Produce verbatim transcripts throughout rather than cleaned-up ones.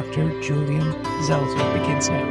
Doctor Julian Zeltzer begins now.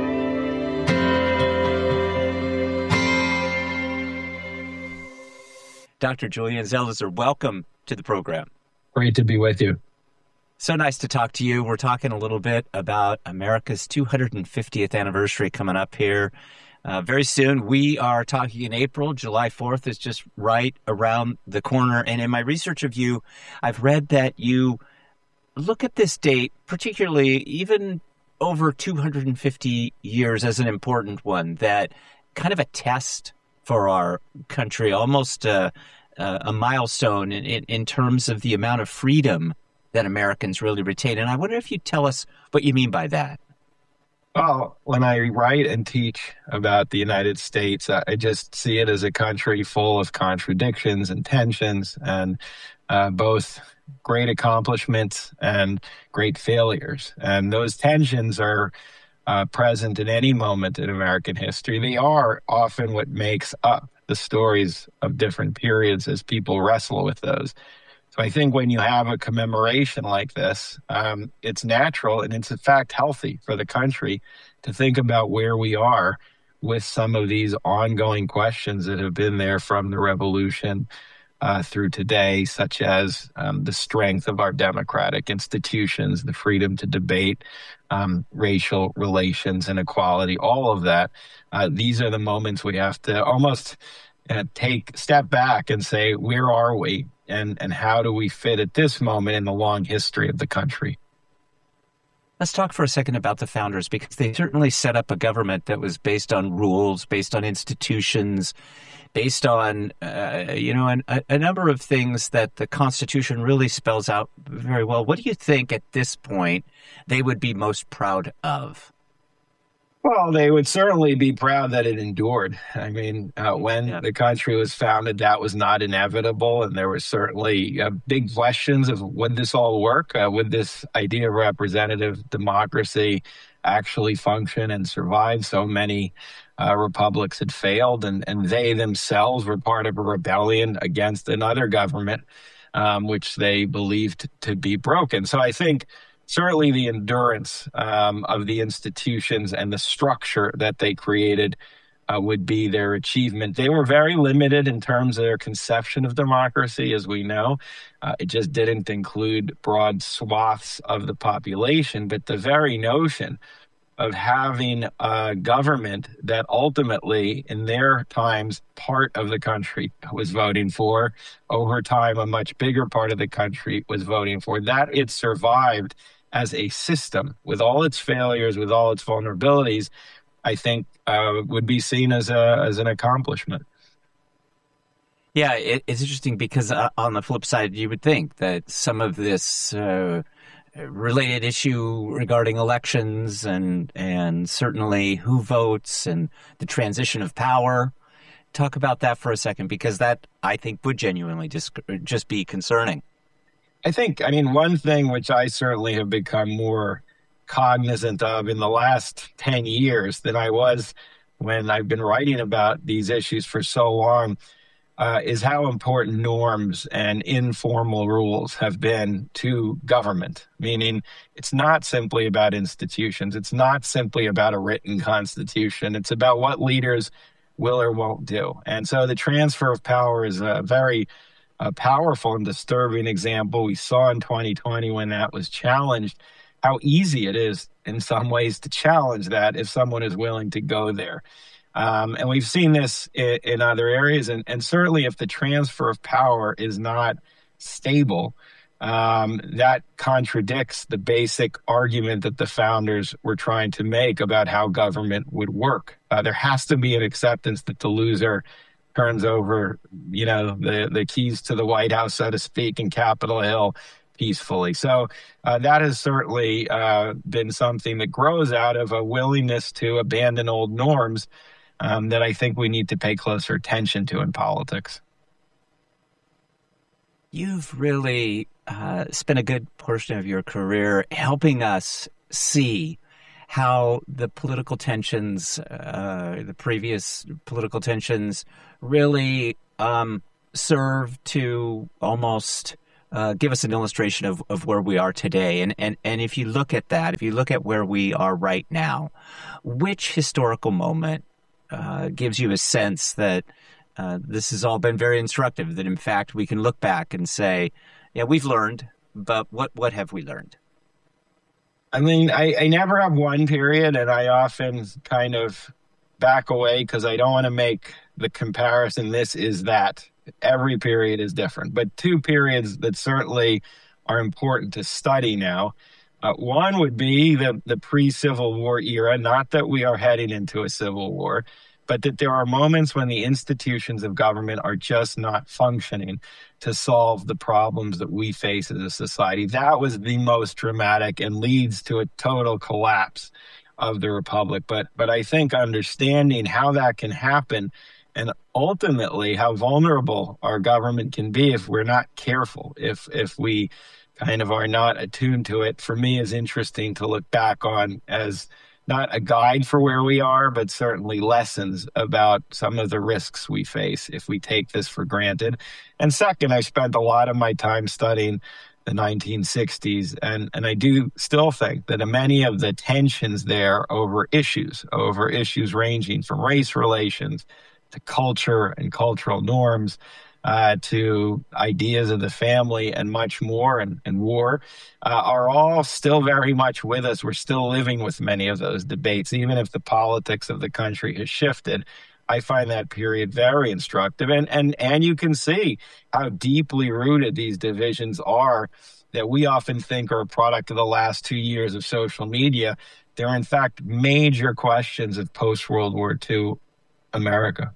Doctor Julian Zeltzer, welcome to the program. Great to be with you. So nice to talk to you. We're talking a little bit about America's two hundred fiftieth anniversary coming up here uh, very soon. We are talking in April. July fourth is just right around the corner. And in my research of you, I've read that you look at this date, particularly even over two hundred fifty years, as an important one, that kind of a test for our country, almost a, a milestone in, in, in terms of the amount of freedom that Americans really retain. And I wonder if you'd tell us what you mean by that. Well, when I write and teach about the United States, I just see it as a country full of contradictions and tensions, and uh, both great accomplishments and great failures. And those tensions are uh, present in any moment in American history. They are often what makes up the stories of different periods as people wrestle with those. So I think when you have a commemoration like this, um, it's natural and it's in fact healthy for the country to think about where we are with some of these ongoing questions that have been there from the revolution uh, through today, such as um, the strength of our democratic institutions, the freedom to debate, um, racial relations, inequality, all of that. Uh, these are the moments we have to almost uh, take step back and say, where are we? And and how do we fit at this moment in the long history of the country? Let's talk for a second about the founders, because they certainly set up a government that was based on rules, based on institutions, based on, uh, you know, an, a, a number of things that the Constitution really spells out very well. What do you think at this point they would be most proud of? Well, they would certainly be proud that it endured. I mean, uh, when Yeah. the country was founded, that was not inevitable. And there were certainly uh, big questions of would this all work? Uh, would this idea of representative democracy actually function and survive? So many uh, republics had failed, and, and they themselves were part of a rebellion against another government, um, which they believed to be broken. So I think certainly the endurance um, of the institutions and the structure that they created uh, would be their achievement. They were very limited in terms of their conception of democracy, as we know. Uh, it just didn't include broad swaths of the population, but the very notion of having a government that ultimately, in their times, part of the country was voting for, over time, a much bigger part of the country was voting for, that it survived as a system with all its failures, with all its vulnerabilities, I think uh, would be seen as a as an accomplishment. Yeah, it, it's interesting because uh, on the flip side, you would think that some of this uh, related issue regarding elections and and certainly who votes and the transition of power, talk about that for a second, because that, I think, would genuinely just just be concerning. I think, I mean, one thing which I certainly have become more cognizant of in the last ten years than I was when I've been writing about these issues for so long uh, is how important norms and informal rules have been to government. Meaning, it's not simply about institutions. It's not simply about a written constitution. It's about what leaders will or won't do. And so the transfer of power is a very a powerful and disturbing example. We saw in twenty twenty when that was challenged, how easy it is in some ways to challenge that if someone is willing to go there. Um, and we've seen this in, in other areas. And, and certainly if the transfer of power is not stable, um, that contradicts the basic argument that the founders were trying to make about how government would work. Uh, there has to be an acceptance that the loser turns over, you know, the, the keys to the White House, so to speak, in Capitol Hill peacefully. So uh, that has certainly uh, been something that grows out of a willingness to abandon old norms um, that I think we need to pay closer attention to in politics. You've really uh, spent a good portion of your career helping us see how the political tensions, uh, the previous political tensions, really um, serve to almost uh, give us an illustration of, of where we are today. And, and, and if you look at that, if you look at where we are right now, which historical moment uh, gives you a sense that uh, this has all been very instructive, that in fact we can look back and say, yeah, we've learned, but what, what have we learned? I mean, I, I never have one period, and I often kind of back away because I don't want to make the comparison. This is that. Every period is different, but two periods that certainly are important to study now. Uh, one would be the, the pre-Civil War era, not that we are heading into a civil war, but that there are moments when the institutions of government are just not functioning to solve the problems that we face as a society. That was the most dramatic and leads to a total collapse of the republic. But but I think understanding how that can happen and ultimately how vulnerable our government can be if we're not careful, if if we kind of are not attuned to it, for me is interesting to look back on as not a guide for where we are, but certainly lessons about some of the risks we face if we take this for granted. And second, I spent a lot of my time studying the nineteen sixties, and, and I do still think that many of the tensions there over issues, over issues ranging from race relations to culture and cultural norms, uh, to ideas of the family and much more, and, and war, uh, are all still very much with us. We're still living with many of those debates, even if the politics of the country has shifted. I find that period very instructive. And, and, and you can see how deeply rooted these divisions are that we often think are a product of the last two years of social media. They're, in fact, major questions of post-World War Two America.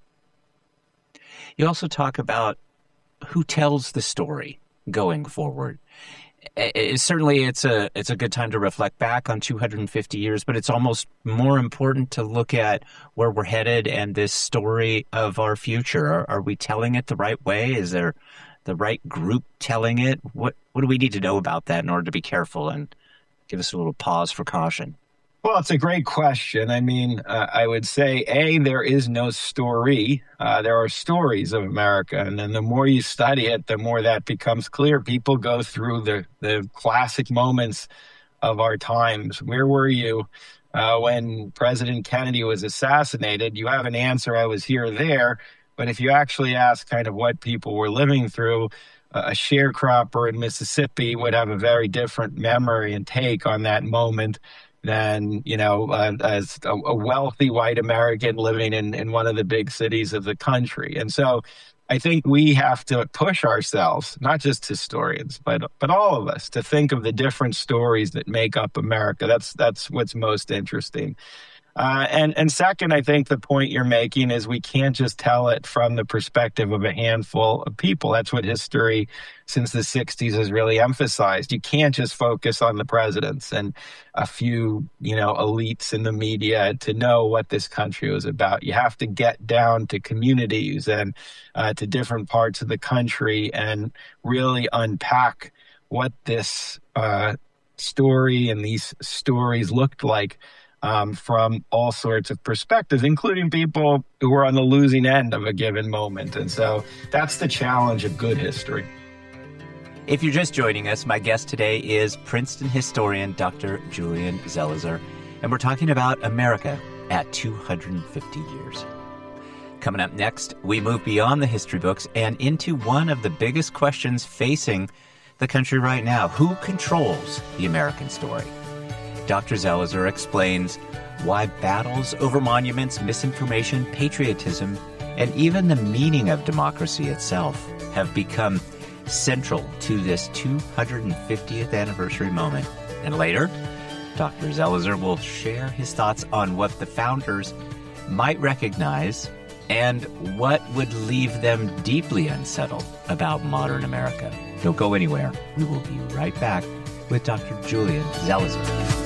You also talk about who tells the story going forward. It, certainly, it's a it's a good time to reflect back on two hundred fifty years, but it's almost more important to look at where we're headed and this story of our future. Are, are we telling it the right way? Is there the right group telling it? What what do we need to know about that in order to be careful and give us a little pause for caution? Well, it's a great question. I mean, uh, I would say, A, there is no story. Uh, there are stories of America. And then the more you study it, the more that becomes clear. People go through the, the classic moments of our times. Where were you uh, when President Kennedy was assassinated? You have an answer, I was here or there. But if you actually ask kind of what people were living through, uh, a sharecropper in Mississippi would have a very different memory and take on that moment than, you know, uh, as a, a wealthy white American living in, in one of the big cities of the country. And so I think we have to push ourselves, not just historians, but but all of us, to think of the different stories that make up America. That's that's what's most interesting. Uh, and, and second, I think the point you're making is we can't just tell it from the perspective of a handful of people. That's what history since the sixties has really emphasized. You can't just focus on the presidents and a few, you know, elites in the media to know what this country was about. You have to get down to communities and uh, to different parts of the country and really unpack what this uh, story and these stories looked like Um, from all sorts of perspectives, including people who were on the losing end of a given moment. And so that's the challenge of good history. If you're just joining us, my guest today is Princeton historian Doctor Julian Zelizer, and we're talking about America at two hundred fifty years. Coming up next, we move beyond the history books and into one of the biggest questions facing the country right now. Who controls the American story? Doctor Zelizer explains why battles over monuments, misinformation, patriotism, and even the meaning of democracy itself have become central to this two hundred fiftieth anniversary moment. And later, Doctor Zelizer will share his thoughts on what the founders might recognize and what would leave them deeply unsettled about modern America. Don't go anywhere. We will be right back with Doctor Julian Zelizer.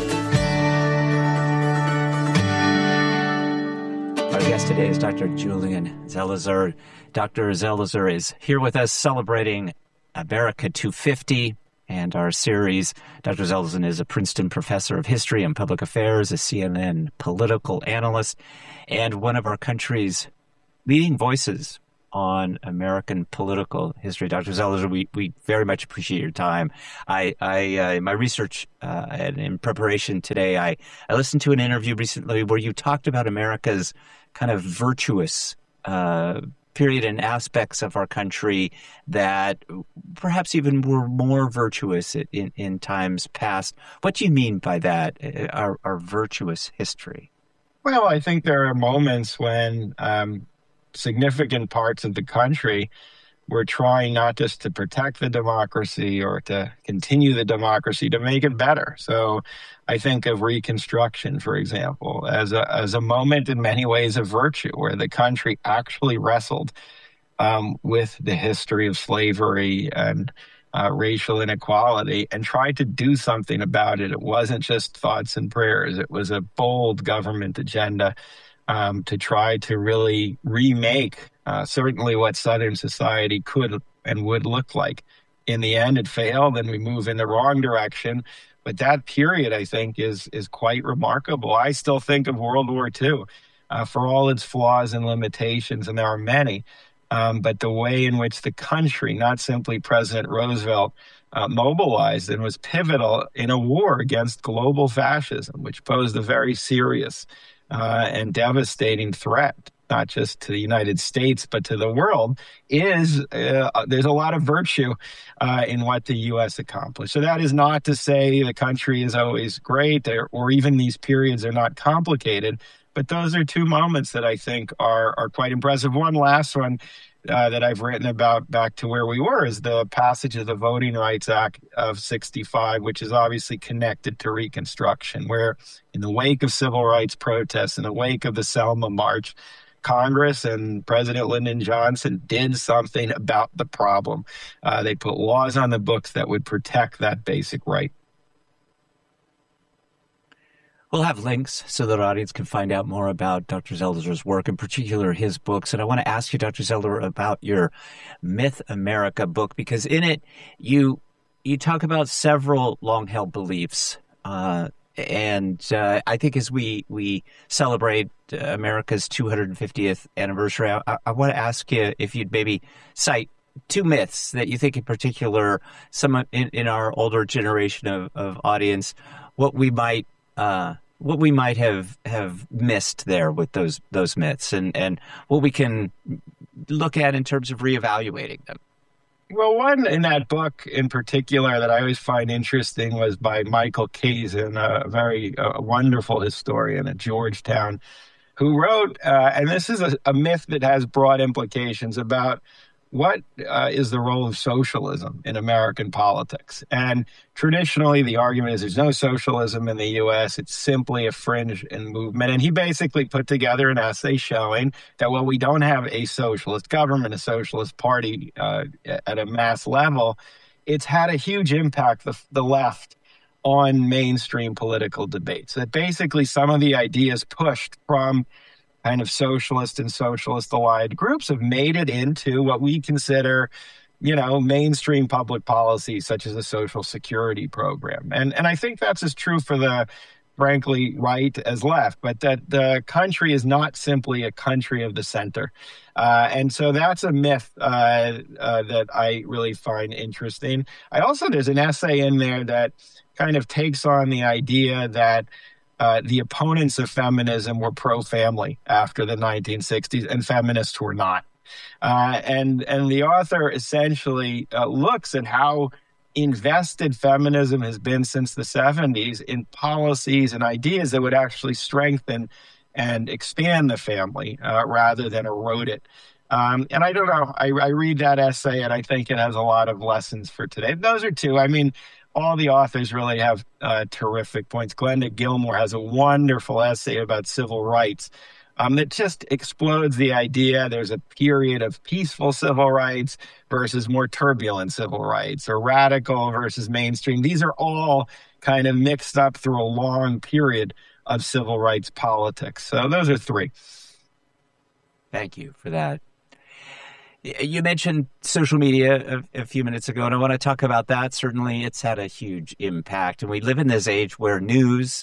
Our guest today is Doctor Julian Zelizer. Doctor Zelizer is here with us celebrating America two fifty and our series. Doctor Zelizer is a Princeton professor of history and public affairs, a C N N political analyst, and one of our country's leading voices on American political history. Doctor Zelizer, we, we very much appreciate your time. I, I uh, in my research uh, and in preparation today, I, I listened to an interview recently where you talked about America's kind of virtuous uh, period and aspects of our country that perhaps even were more virtuous in, in times past. What do you mean by that, our, our virtuous history? Well, I think there are moments when um, significant parts of the country were trying not just to protect the democracy or to continue the democracy, to make it better. So I think of Reconstruction, for example, as a, as a moment in many ways of virtue, where the country actually wrestled um, with the history of slavery and uh, racial inequality and tried to do something about it. It wasn't just thoughts and prayers. It was a bold government agenda um, to try to really remake uh, certainly what Southern society could and would look like. In the end, it failed, and we move in the wrong direction. But that period, I think, is is quite remarkable. I still think of World War Two, uh, for all its flaws and limitations, and there are many. Um, but the way in which the country, not simply President Roosevelt, uh, mobilized and was pivotal in a war against global fascism, which posed a very serious uh, and devastating threat, not just to the United States, but to the world, is uh, there's a lot of virtue uh, in what the U S accomplished. So that is not to say the country is always great or, or even these periods are not complicated, but those are two moments that I think are, are quite impressive. One last one uh, that I've written about back to where we were is the passage of the Voting Rights Act of sixty-five, which is obviously connected to Reconstruction, where in the wake of civil rights protests, in the wake of the Selma March, Congress and President Lyndon Johnson did something about the problem. Uh, they put laws on the books that would protect that basic right. We'll have links so that our audience can find out more about Doctor Zelizer's work, in particular his books. And I want to ask you, Doctor Zelizer, about your Myth America book, because in it you you talk about several long-held beliefs. Uh, and uh, I think as we we celebrate America's two hundred fiftieth anniversary, I, I want to ask you if you'd maybe cite two myths that you think in particular, some in, in our older generation of, of audience, what we might uh, what we might have, have missed there with those those myths, and, and what we can look at in terms of reevaluating them. Well, one in that book in particular that I always find interesting was by Michael Kazin, a very uh, wonderful historian at Georgetown, who wrote, uh, and this is a, a myth that has broad implications about what uh, is the role of socialism in American politics. And traditionally, the argument is there's no socialism in the U S. It's simply a fringe and movement. And he basically put together an essay showing that while we don't have a socialist government, a socialist party uh, at a mass level, it's had a huge impact, the, the left, on mainstream political debates. That basically some of the ideas pushed from kind of socialist and socialist allied groups have made it into what we consider, you know, mainstream public policy, such as a social security program. And and I think that's as true for the, frankly, right as left, but that the country is not simply a country of the center. Uh, and so that's a myth uh, uh, that I really find interesting. I also, there's an essay in there that kind of takes on the idea that Uh, the opponents of feminism were pro-family after the nineteen sixties, and feminists were not. Uh, and and the author essentially uh, looks at how invested feminism has been since the seventies in policies and ideas that would actually strengthen and expand the family uh, rather than erode it. Um, and I don't know, I, I read that essay and I think it has a lot of lessons for today. Those are two. I mean, all the authors really have uh, terrific points. Glenda Gilmore has a wonderful essay about civil rights um, that just explodes the idea there's a period of peaceful civil rights versus more turbulent civil rights, or radical versus mainstream. These are all kind of mixed up through a long period of civil rights politics. So those are three. Thank you for that. You mentioned social media a, a few minutes ago, and I want to talk about that. Certainly, it's had a huge impact. And we live in this age where news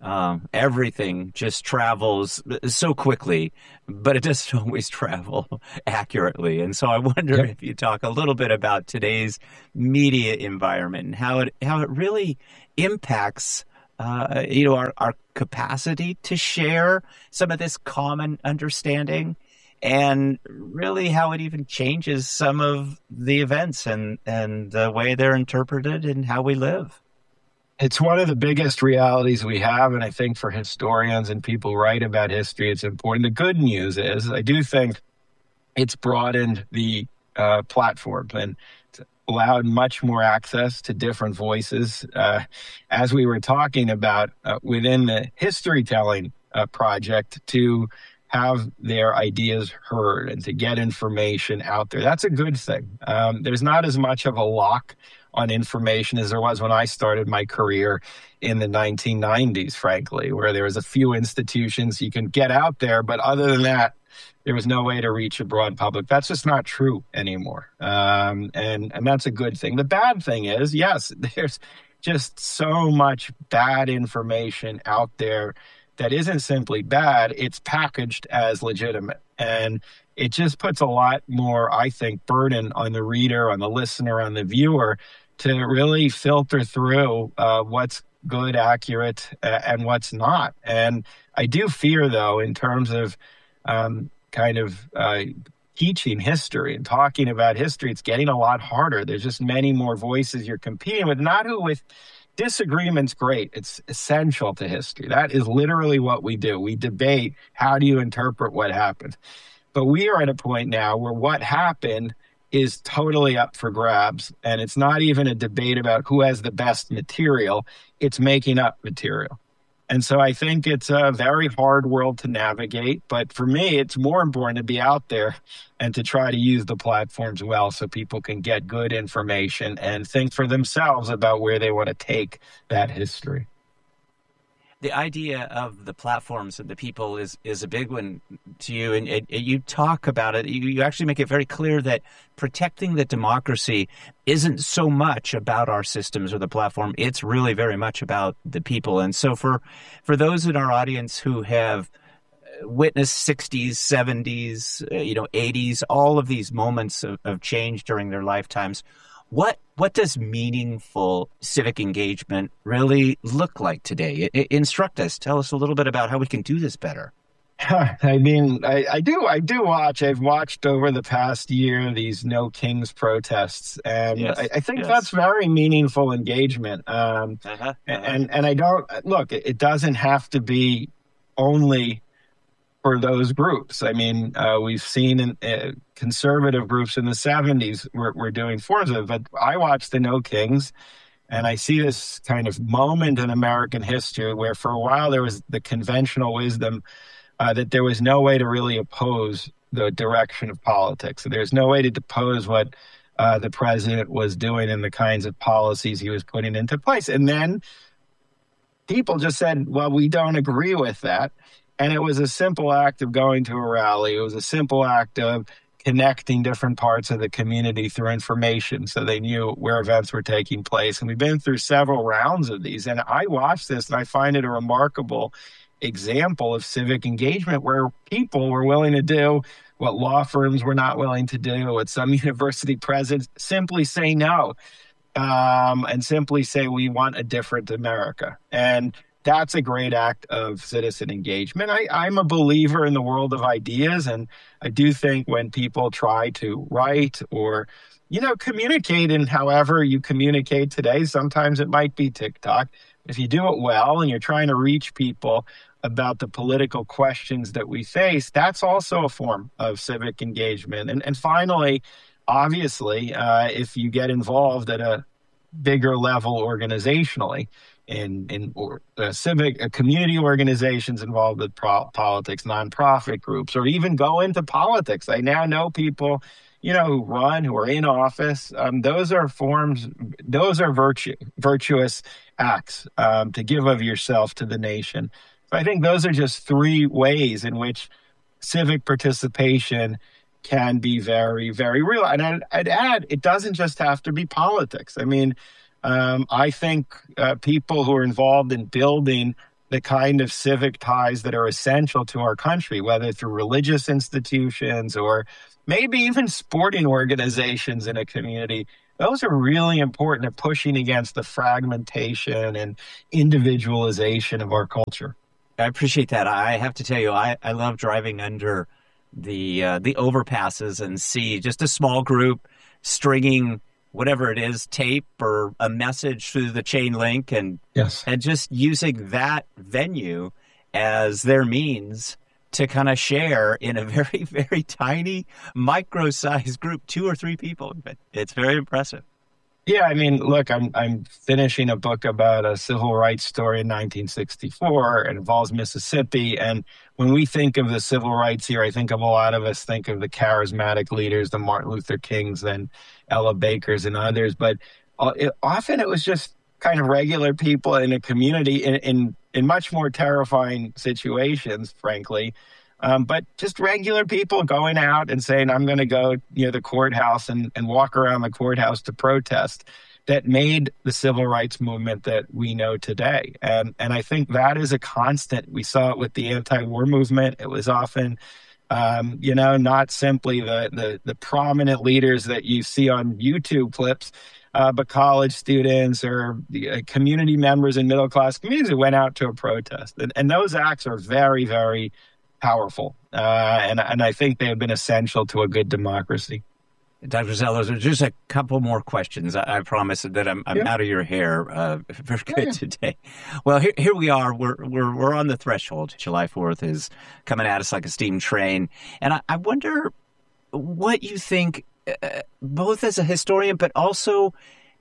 Um, everything just travels so quickly, but it doesn't always travel accurately. And so I wonder Yep. if you talk a little bit about today's media environment and how it how it really impacts uh, you know our, our capacity to share some of this common understanding, and really how it even changes some of the events and and the way they're interpreted and how we live. It's one of the biggest realities we have. And I think for historians and people who write about history, it's important. The good news is, I do think it's broadened the uh, platform and it's allowed much more access to different voices. Uh, as we were talking about uh, within the history telling uh, project, to have their ideas heard and to get information out there. That's a good thing. Um, there's not as much of a lock on information as there was when I started my career in the nineteen nineties, frankly, where there was a few institutions you can get out there, but other than that, there was no way to reach a broad public. That's just not true anymore. Um, and, and that's a good thing. The bad thing is, yes, there's just so much bad information out there that isn't simply bad, it's packaged as legitimate. And it just puts a lot more, I think, burden on the reader, on the listener, on the viewer to really filter through uh, what's good, accurate, uh, and what's not. And I do fear, though, in terms of um, kind of uh, teaching history and talking about history, it's getting a lot harder. There's just many more voices you're competing with, not who with disagreement's great. It's essential to history. That is literally what we do. We debate, how do you interpret what happened? But we are at a point now where what happened is totally up for grabs. And it's not even a debate about who has the best material. It's making up material. And so I think it's a very hard world to navigate. But for me, it's more important to be out there and to try to use the platforms well so people can get good information and think for themselves about where they want to take that history. The idea of the platforms and the people is is a big one to you, and, and you talk about it. You, you actually make it very clear that protecting the democracy isn't so much about our systems or the platform. It's really very much about the people. And so for for those in our audience who have witnessed sixties, seventies, uh, you know, eighties, all of these moments of, of change during their lifetimes, What what does meaningful civic engagement really look like today? I, I, instruct us. Tell us a little bit about how we can do this better. I mean, I, I do I do watch. I've watched over the past year these No Kings protests, and Yes, I, I think yes. that's very meaningful engagement. Um, Uh-huh, uh-huh. and and I don't look. It doesn't have to be only for those groups. I mean, uh, we've seen in, uh, conservative groups in the seventies were, were doing forms of it, but I watched the No Kings, and I see this kind of moment in American history where for a while there was the conventional wisdom uh, that there was no way to really oppose the direction of politics. So there's no way to depose what uh, the president was doing and the kinds of policies he was putting into place. And then people just said, well, we don't agree with that. And it was a simple act of going to a rally. It was a simple act of connecting different parts of the community through information so they knew where events were taking place. And we've been through several rounds of these. And I watched this and I find it a remarkable example of civic engagement where people were willing to do what law firms were not willing to do, what some university presidents simply say no, um, and simply say we want a different America. And that's a great act of citizen engagement. I, I'm a believer in the world of ideas, and I do think when people try to write or, you know, communicate in however you communicate today, sometimes it might be TikTok. If you do it well and you're trying to reach people about the political questions that we face, that's also a form of civic engagement. And, and finally, obviously, uh, if you get involved at a bigger level organizationally, in in or, uh, civic uh, community organizations involved with pro- politics, nonprofit groups, or even go into politics. I now know people, you know, who run, who are in office. Um, those are forms, those are virtue, virtuous acts um, to give of yourself to the nation. So I think those are just three ways in which civic participation can be very, very real. And I'd, I'd add, it doesn't just have to be politics. I mean, Um, I think uh, people who are involved in building the kind of civic ties that are essential to our country, whether through religious institutions or maybe even sporting organizations in a community. Those are really important at pushing against the fragmentation and individualization of our culture. I appreciate that. I have to tell you, I, I love driving under the uh, the overpasses and see just a small group stringing whatever it is, tape or a message through the chain link, and yes, and just using that venue as their means to kind of share in a very, very tiny, micro-sized group, two or three people. But it's very impressive. Yeah, I mean, look, I'm I'm finishing a book about a civil rights story in nineteen sixty-four. It involves Mississippi. And when we think of the civil rights here, I think of a lot of us think of the charismatic leaders, the Martin Luther Kings and Ella Bakers and others. But uh, it, often it was just kind of regular people in a community in in, in much more terrifying situations, frankly. Um, but just regular people going out and saying, I'm going to go near the courthouse and, and walk around the courthouse to protest, that made the civil rights movement that we know today. And, and I think that is a constant. We saw it with the anti-war movement. It was often, um, you know, not simply the, the, the prominent leaders that you see on YouTube clips, uh, but college students or the, uh, community members in middle-class communities who went out to a protest. And, and those acts are very, very powerful, uh, and and I think they have been essential to a good democracy. Doctor Zelizer, just a couple more questions. I, I promise that I'm I'm yeah. out of your hair uh, very good yeah. today. Well, here here we are. We're we're we're on the threshold. July fourth is coming at us like a steam train, and I, I wonder what you think, uh, both as a historian, but also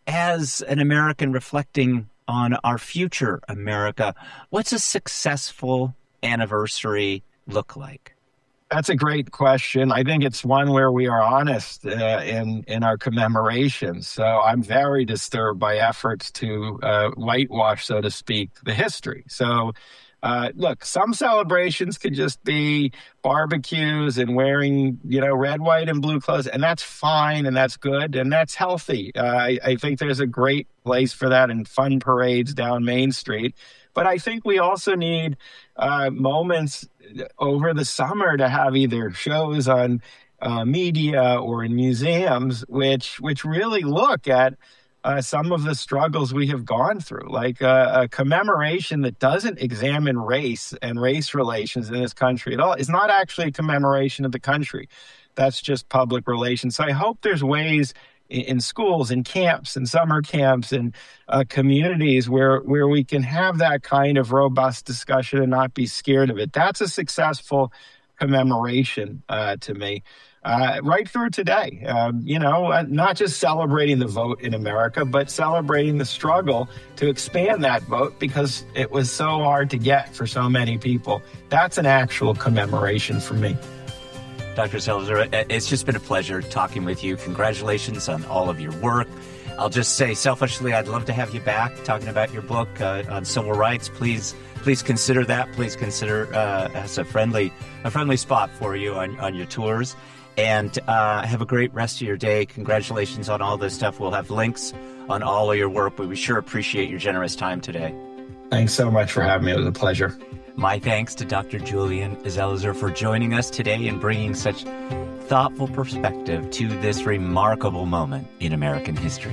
as an American reflecting on our future America. What's a successful anniversary look like? That's a great question. I think it's one where we are honest uh, in in our commemorations. So I'm very disturbed by efforts to uh, whitewash, so to speak, the history. So uh, look, some celebrations could just be barbecues and wearing, you know, red, white, and blue clothes, and that's fine and that's good and that's healthy. Uh, I, I think there's a great place for that in fun parades down Main Street. But I think we also need uh, moments over the summer to have either shows on uh, media or in museums, which which really look at uh, some of the struggles we have gone through, like a, a commemoration that doesn't examine race and race relations in this country at all. It's not actually a commemoration of the country. That's just public relations. So I hope there's ways in schools, in camps, in summer camps, and uh, communities where where we can have that kind of robust discussion and not be scared of it. That's a successful commemoration uh, to me. Uh, right through today, um, you know, uh, not just celebrating the vote in America, but celebrating the struggle to expand that vote because it was so hard to get for so many people. That's an actual commemoration for me. Doctor Zelizer, it's just been a pleasure talking with you. Congratulations on all of your work. I'll just say selfishly, I'd love to have you back talking about your book uh, on civil rights. Please, please consider that. Please consider uh, as a friendly, a friendly spot for you on, on your tours. And uh, have a great rest of your day. Congratulations on all this stuff. We'll have links on all of your work, but we sure appreciate your generous time today. Thanks so much for having me. It was a pleasure. My thanks to Doctor Julian Zelizer for joining us today and bringing such thoughtful perspective to this remarkable moment in American history.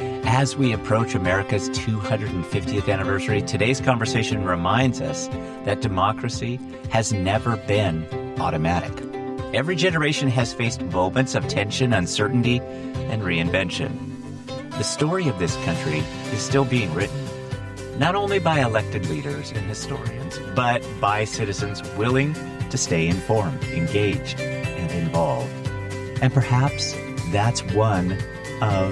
As we approach America's two hundred fiftieth anniversary, today's conversation reminds us that democracy has never been automatic. Every generation has faced moments of tension, uncertainty, and reinvention. The story of this country is still being written, not only by elected leaders and historians, but by citizens willing to stay informed, engaged, and involved. And perhaps that's one of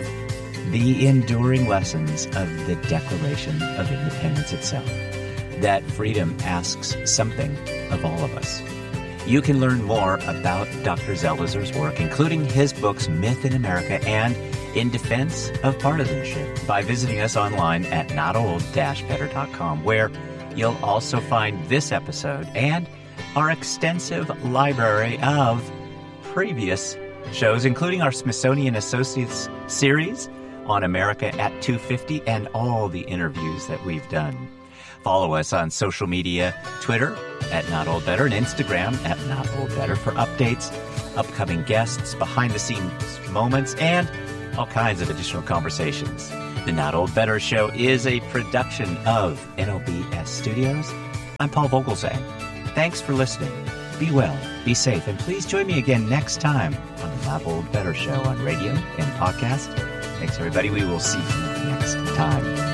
the enduring lessons of the Declaration of Independence itself, that freedom asks something of all of us. You can learn more about Doctor Zelizer's work, including his books, Myth in America and In Defense of Partisanship, by visiting us online at not old dash better dot com, where you'll also find this episode and our extensive library of previous shows, including our Smithsonian Associates series on America at two fifty and all the interviews that we've done. Follow us on social media, Twitter at Not Old Better and Instagram at Not Old Better for updates, upcoming guests, behind-the-scenes moments, and all kinds of additional conversations. The Not Old Better Show is a production of N O B S Studios. I'm Paul Vogelzang. Thanks for listening. Be well, be safe, and please join me again next time on the Not Old Better Show on radio and podcast. Thanks, everybody. We will see you next time.